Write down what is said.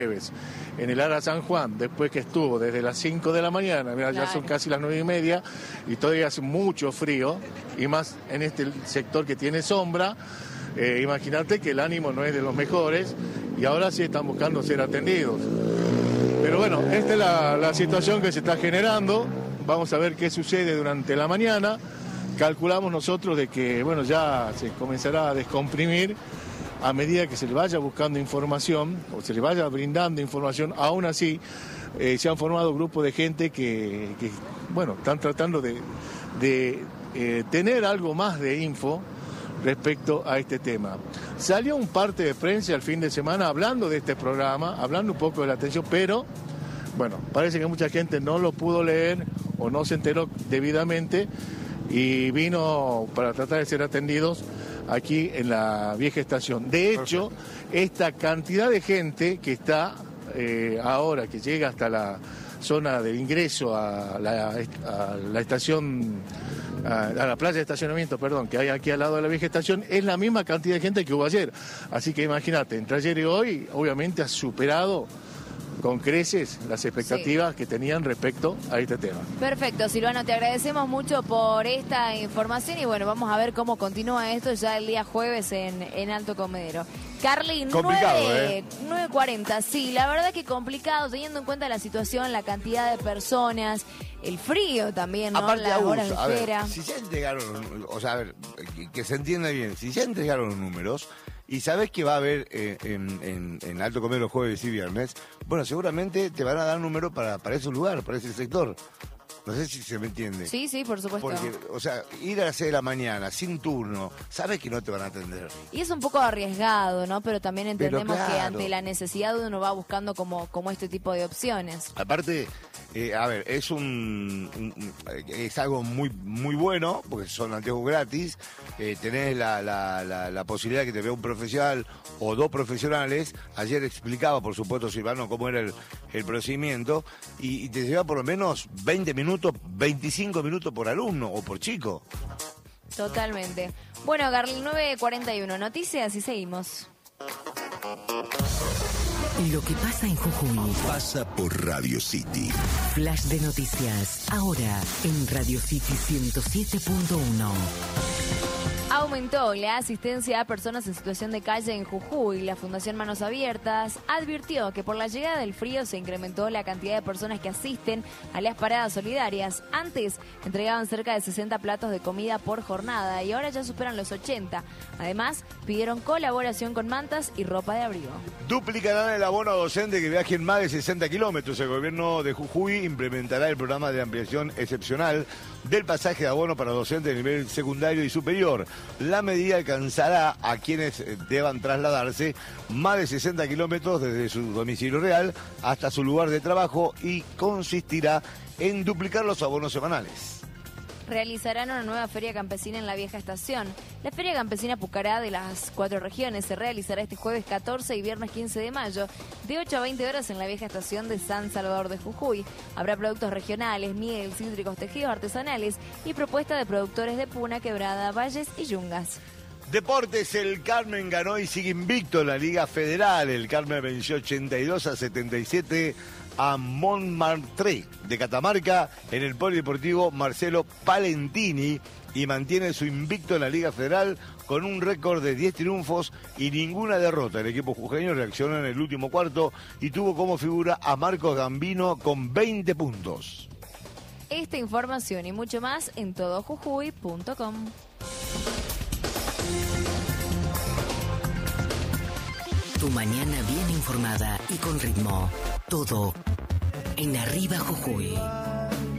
en el Ara San Juan, después que estuvo desde las 5 de la mañana, mira, ya son casi las 9:30 y todavía hace mucho frío, y más en este sector que tiene sombra, imagínate que el ánimo no es de los mejores y ahora sí están buscando ser atendidos. Pero bueno, esta es la situación que se está generando, vamos a ver qué sucede durante la mañana. Calculamos nosotros de que, bueno, ya se comenzará a descomprimir a medida que se le vaya buscando información o se le vaya brindando información. Aún así, se han formado grupos de gente que bueno, están tratando de tener algo más de info respecto a este tema. Salió un parte de prensa el fin de semana hablando de este programa, hablando un poco de la atención, pero bueno, parece que mucha gente no lo pudo leer o no se enteró debidamente y vino para tratar de ser atendidos aquí en la vieja estación. De hecho, esta cantidad de gente que está ahora, que llega hasta la zona de ingreso a la estación, a la playa de estacionamiento, perdón, que hay aquí al lado de la vieja estación, es la misma cantidad de gente que hubo ayer. Así que imagínate, entre ayer y hoy, obviamente ha superado con creces las expectativas que tenían respecto a este tema. Perfecto, Silvano, te agradecemos mucho por esta información y bueno, vamos a ver cómo continúa esto ya el día jueves en Alto Comedero. Carly, 9:40, sí, la verdad que complicado teniendo en cuenta la situación, la cantidad de personas, el frío también, ¿no? Aparte, las horas de espera. A ver, si ya entregaron, o sea, a ver, que se entienda bien, si ya entregaron los números y sabes que va a haber en Alto Comedero jueves y viernes, bueno, seguramente te van a dar número para ese lugar, para ese sector. No sé si se me entiende. Sí, sí, por supuesto. Porque, o sea, ir a las 6 de la mañana, sin turno, sabes que no te van a atender. Y es un poco arriesgado, ¿no? Pero también entendemos claro, que ante la necesidad uno va buscando como este tipo de opciones. Aparte, a ver, es algo muy muy bueno, porque son anteojos gratis, tenés la posibilidad de que te vea un profesional o dos profesionales. Ayer explicaba, por supuesto, Silvano, cómo era el procedimiento, y te lleva por lo menos 20 minutos, 25 minutos por alumno o por chico. Totalmente. Bueno, Carly, 9:41, noticias y seguimos. Lo que pasa en Jujuy pasa por Radio City. Flash de noticias, ahora en Radio City 107.1. Aumentó la asistencia a personas en situación de calle en Jujuy. La Fundación Manos Abiertas advirtió que por la llegada del frío se incrementó la cantidad de personas que asisten a las paradas solidarias. Antes entregaban cerca de 60 platos de comida por jornada y ahora ya superan los 80. Además, pidieron colaboración con mantas y ropa de abrigo. Duplicarán el abono a docentes que viajen más de 60 kilómetros. El gobierno de Jujuy implementará el programa de ampliación excepcional del pasaje de abono para docentes de nivel secundario y superior. La medida alcanzará a quienes deban trasladarse más de 60 kilómetros desde su domicilio real hasta su lugar de trabajo y consistirá en duplicar los abonos semanales. Realizarán una nueva feria campesina en la vieja estación. La feria campesina Pucará de las 4 regiones se realizará este jueves 14 y viernes 15 de mayo, de 8 a 20 horas en la vieja estación de San Salvador de Jujuy. Habrá productos regionales, miel, cítricos, tejidos artesanales y propuesta de productores de Puna, Quebrada, Valles y Yungas. Deportes, el Carmen ganó y sigue invicto en la Liga Federal. El Carmen venció 82-77 a Montmartre de Catamarca en el Polideportivo Marcelo Palentini y mantiene su invicto en la Liga Federal con un récord de 10 triunfos y ninguna derrota. El equipo jujeño reaccionó en el último cuarto y tuvo como figura a Marcos Gambino con 20 puntos. Esta información y mucho más en todojujuy.com. Tu mañana bien informada y con ritmo. Todo en Arriba Jujuy.